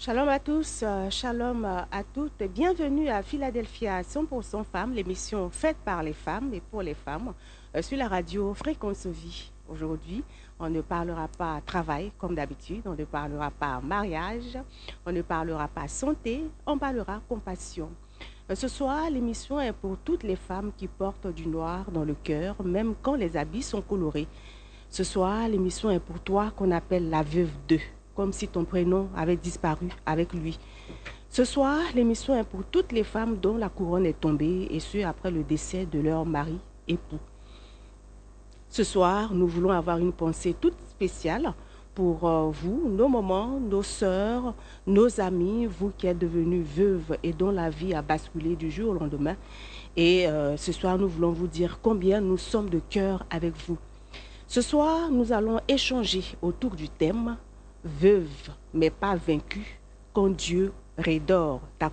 Shalom à tous, shalom à toutes. Bienvenue à Philadelphia 100% femmes, l'émission faite par les femmes et pour les femmes sur la radio Fréquence Vie. Aujourd'hui, on ne parlera pas travail comme d'habitude, on ne parlera pas mariage, on ne parlera pas santé, on parlera compassion. Ce soir, l'émission est pour toutes les femmes qui portent du noir dans le cœur, même quand les habits sont colorés. Ce soir, l'émission est pour toi qu'on appelle la veuve 2, comme si ton prénom avait disparu avec lui. Ce soir, l'émission est pour toutes les femmes dont la couronne est tombée, et ce, après le décès de leur mari, époux. Ce soir, nous voulons avoir une pensée toute spéciale pour vous, nos mamans, nos sœurs, nos amis, vous qui êtes devenus veuves et dont la vie a basculé du jour au lendemain. Et ce soir, nous voulons vous dire combien nous sommes de cœur avec vous. Ce soir, nous allons échanger autour du thème « Veuve, mais pas vaincue, quand Dieu redore ta couronne ».